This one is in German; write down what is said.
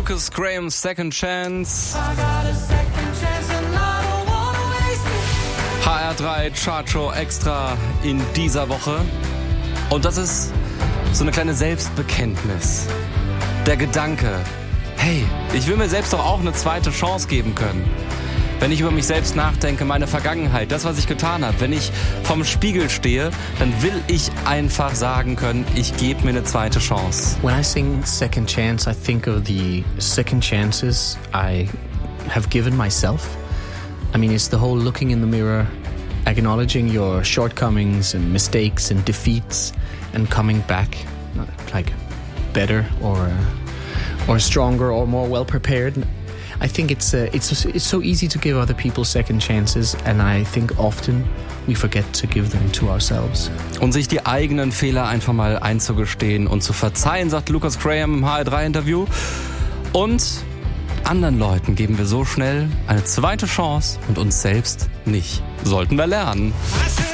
Lucas Graham, Second Chance. HR3 Chartshow extra in dieser Woche. Und das ist so eine kleine Selbstbekenntnis. Der Gedanke, hey, ich will mir selbst doch auch eine zweite Chance geben können. Wenn ich über mich selbst nachdenke, meine Vergangenheit, das, was ich getan habe, wenn ich vorm Spiegel stehe, dann will ich einfach sagen können, ich gebe mir eine zweite Chance. When I sing Second Chance, I think of the second chances I have given myself. I mean, it's the whole looking in the mirror, acknowledging your shortcomings and mistakes and defeats and coming back like better or stronger or more well prepared. I think it's so easy to give other people second chances, and I think often we forget to give them to ourselves. Und sich die eigenen Fehler einfach mal einzugestehen und zu verzeihen, sagt Lucas Graham im HR3-Interview. Und anderen Leuten geben wir so schnell eine zweite Chance und uns selbst nicht. Sollten wir lernen.